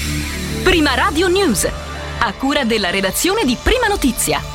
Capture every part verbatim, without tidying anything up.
Prima Radio News, a cura della redazione di Prima Notizia.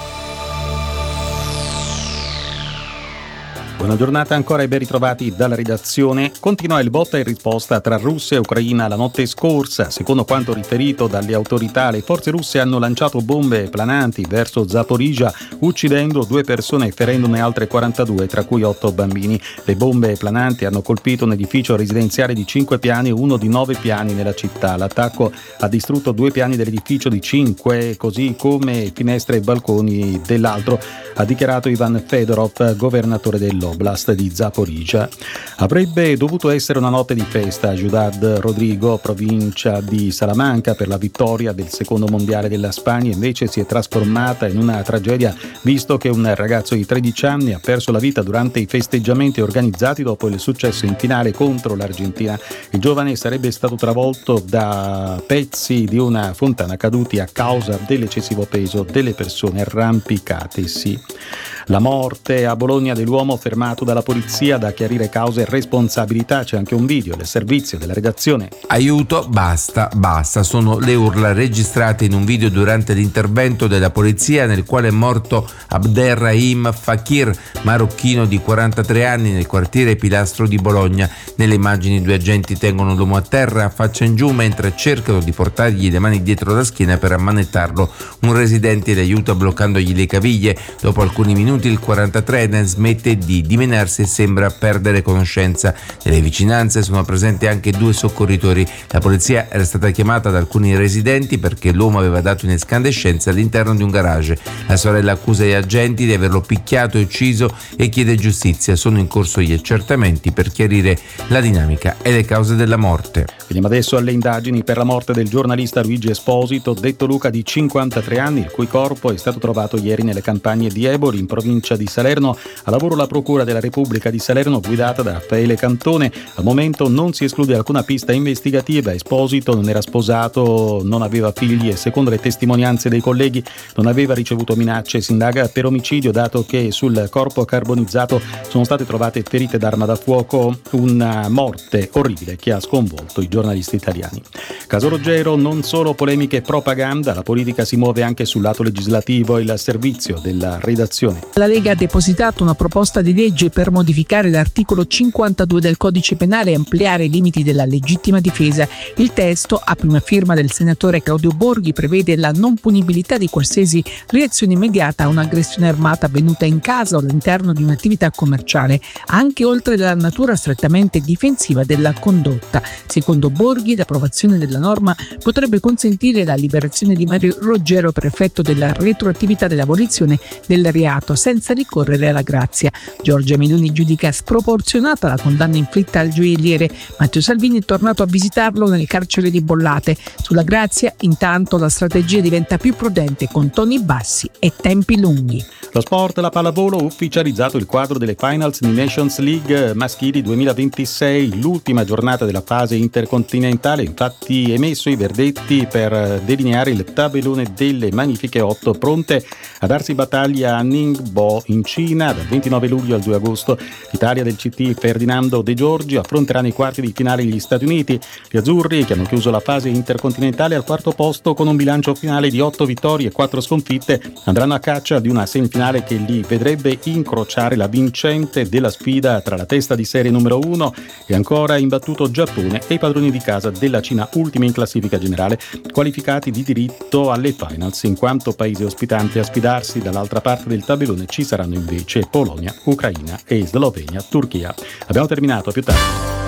Buona giornata ancora e ben ritrovati dalla redazione. Continua il botta e risposta tra Russia e Ucraina la notte scorsa. Secondo quanto riferito dalle autorità, le forze russe hanno lanciato bombe plananti verso Zaporizhzhia, uccidendo due persone e ferendone altre quarantadue, tra cui otto bambini. Le bombe plananti hanno colpito un edificio residenziale di cinque piani e uno di nove piani nella città. L'attacco ha distrutto due piani dell'edificio di cinque, così come finestre e balconi dell'altro, ha dichiarato Ivan Fedorov, governatore dell'Oblast di Zaporizhzhia. Avrebbe dovuto essere una notte di festa a Ciudad Rodrigo, provincia di Salamanca, per la vittoria del secondo mondiale della Spagna. Invece si è trasformata in una tragedia, visto che un ragazzo di tredici anni ha perso la vita durante i festeggiamenti organizzati dopo il successo in finale contro l'Argentina. Il giovane sarebbe stato travolto da pezzi di una fontana caduti a causa dell'eccessivo peso delle persone arrampicatesi. La morte a Bologna dell'uomo fermato dalla polizia, da chiarire cause e responsabilità. C'è anche un video del servizio della redazione. Aiuto, basta, basta. Sono le urla registrate in un video durante l'intervento della polizia, nel quale è morto Abderrahim Fakir, marocchino di quarantatré anni, nel quartiere Pilastro di Bologna. Nelle immagini due agenti tengono l'uomo a terra, a faccia in giù, mentre cercano di portargli le mani dietro la schiena per ammanettarlo. Un residente le aiuta bloccandogli le caviglie. Dopo alcuni minuti il quarantatreenne smette di dimenarsi e sembra perdere conoscenza. Nelle vicinanze sono presenti anche due soccorritori. La polizia era stata chiamata da alcuni residenti perché l'uomo aveva dato in escandescenza all'interno di un garage. La sorella accusa gli agenti di averlo picchiato e ucciso e chiede giustizia. Sono in corso gli accertamenti per chiarire la dinamica e le cause della morte. Veniamo adesso alle indagini per la morte del giornalista Luigi Esposito, detto Luca, di cinquantatré anni, il cui corpo è stato trovato ieri nelle campagne di Eboli, in provincia di Salerno. A lavoro la Procura della Repubblica di Salerno, guidata da Raffaele Cantone. Al momento non si esclude alcuna pista investigativa. Esposito non era sposato, non aveva figli e, secondo le testimonianze dei colleghi, non aveva ricevuto minacce. Si indaga per omicidio, dato che sul corpo carbonizzato sono state trovate ferite d'arma da fuoco, una morte orribile che ha sconvolto i giornalisti italiani. Caso Roggero, non solo polemiche e propaganda, la politica si muove anche sul lato legislativo. Il servizio della redazione. La Lega ha depositato una proposta di legge per modificare l'articolo cinquantadue del Codice Penale e ampliare i limiti della legittima difesa. Il testo, a prima firma del senatore Claudio Borghi, prevede la non punibilità di qualsiasi reazione immediata a un'aggressione armata avvenuta in casa o all'interno di un'attività commerciale, anche oltre la natura strettamente difensiva della condotta. Secondo Borghi, l'approvazione della norma potrebbe consentire la liberazione di Mario Roggero per effetto della retroattività dell'abolizione del reato, senza ricorrere alla grazia. Giorgia Meloni giudica sproporzionata la condanna inflitta al gioielliere. Matteo Salvini è tornato a visitarlo nel carcere di Bollate. Sulla grazia, intanto, la strategia diventa più prudente, con toni bassi e tempi lunghi. Lo sport, la pallavolo, ufficializzato il quadro delle finals di Nations League maschili duemilaventisei, l'ultima giornata della fase intercontinentale. Infatti emesso i verdetti per delineare il tabellone delle magnifiche otto, pronte a darsi battaglia a Ningbo in Cina dal ventinove luglio al due agosto. L'Italia del C T Ferdinando De Giorgio affronterà nei quarti di finale gli Stati Uniti. Gli azzurri, che hanno chiuso la fase intercontinentale al quarto posto con un bilancio finale di otto vittorie e quattro sconfitte, andranno a caccia di una semifinale che li vedrebbe incrociare la vincente della sfida tra la testa di serie numero uno e ancora imbattuto Giappone e i padroni di casa della Cina, ultimi in classifica generale, qualificati di diritto alle finals, in quanto paese ospitante. A sfidarsi dall'altra parte del tabellone ci saranno invece Polonia, Ucraina e Slovenia, Turchia. Abbiamo terminato, a più tardi.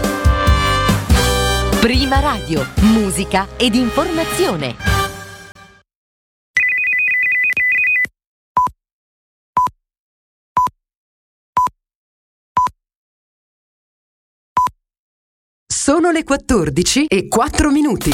Prima Radio, musica ed informazione. Sono le quattordici e quattro minuti.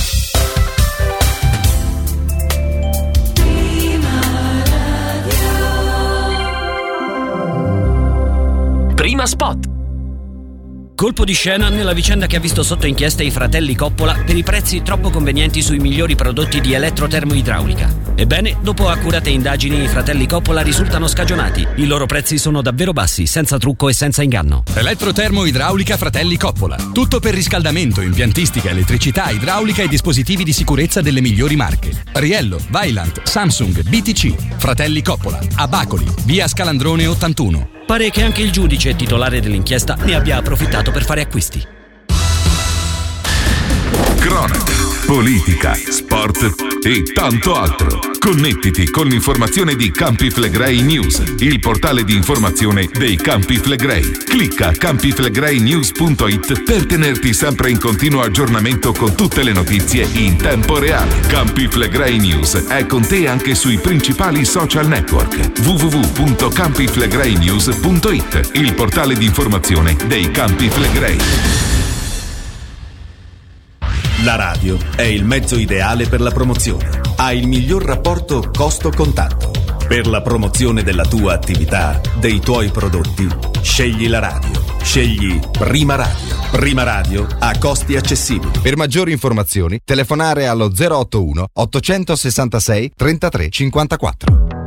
Prima spot. Colpo di scena nella vicenda che ha visto sotto inchiesta i fratelli Coppola per i prezzi troppo convenienti sui migliori prodotti di elettrotermoidraulica. Ebbene, dopo accurate indagini, i fratelli Coppola risultano scagionati. I loro prezzi sono davvero bassi, senza trucco e senza inganno. Elettrotermo-idraulica Fratelli Coppola. Tutto per riscaldamento, impiantistica, elettricità, idraulica e dispositivi di sicurezza delle migliori marche. Riello, Vaillant, Samsung, B T C. Fratelli Coppola. A Bacoli, via Scalandrone ottantuno. Pare che anche il giudice titolare dell'inchiesta ne abbia approfittato per fare acquisti. Cronaca, politica, sport e tanto altro. Connettiti con l'informazione di Campi Flegrei News, il portale di informazione dei Campi Flegrei. Clicca campi flegrei news punto it per tenerti sempre in continuo aggiornamento con tutte le notizie in tempo reale. Campi Flegrei News è con te anche sui principali social network. w w w punto campi flegrei news punto it, il portale di informazione dei Campi Flegrei. La radio è il mezzo ideale per la promozione. Ha il miglior rapporto costo-contatto. Per la promozione della tua attività, dei tuoi prodotti, scegli la radio. Scegli Prima Radio. Prima Radio a costi accessibili. Per maggiori informazioni, telefonare allo zero otto uno ottocentosessantasei trentatré cinquantaquattro.